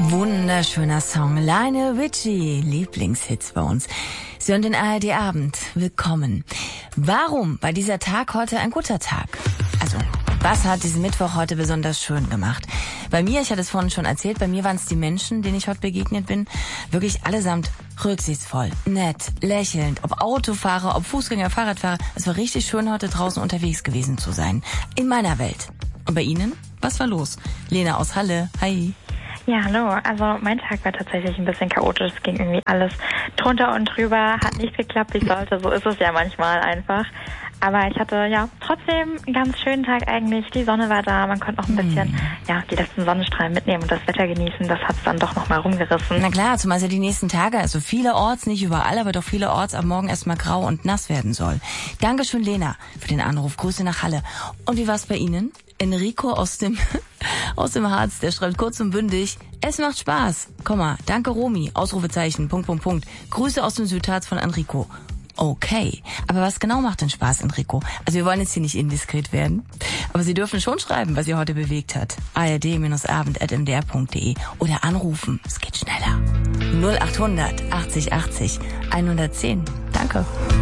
Wunderschöner Song. Lionel Richie, Lieblingshits bei uns. Sie hören den ARD Abend. Willkommen. Warum war dieser Tag heute ein guter Tag? Also, was hat diesen Mittwoch heute besonders schön gemacht? Bei mir, ich hatte es vorhin schon erzählt, bei mir waren es die Menschen, denen ich heute begegnet bin, wirklich allesamt rücksichtsvoll, nett, lächelnd, ob Autofahrer, ob Fußgänger, Fahrradfahrer. Es war richtig schön, heute draußen unterwegs gewesen zu sein. In meiner Welt. Und bei Ihnen? Was war los? Lena aus Halle, hi. Ja, hallo. Also mein Tag war tatsächlich ein bisschen chaotisch. Es ging irgendwie alles drunter und drüber. Hat nicht geklappt, wie es sollte. So ist es ja manchmal einfach. Aber ich hatte ja trotzdem einen ganz schönen Tag eigentlich. Die Sonne war da. Man konnte noch ein bisschen die letzten Sonnenstrahlen mitnehmen und das Wetter genießen. Das hat es dann doch nochmal rumgerissen. Na klar, zumal ja die nächsten Tage, also vielerorts, nicht überall, aber doch vielerorts am Morgen erstmal grau und nass werden soll. Dankeschön, Lena, für den Anruf. Grüße nach Halle. Und wie war's bei Ihnen? Enrico aus dem Harz, der schreibt kurz und bündig: Es macht Spaß. Komma, danke Romy, Ausrufezeichen, ... Grüße aus dem Südharz von Enrico. Okay, aber was genau macht denn Spaß, Enrico? Also wir wollen jetzt hier nicht indiskret werden, aber Sie dürfen schon schreiben, was Sie heute bewegt hat. ard-abend@mdr.de oder anrufen, es geht schneller. 0800 80 80 110. Danke.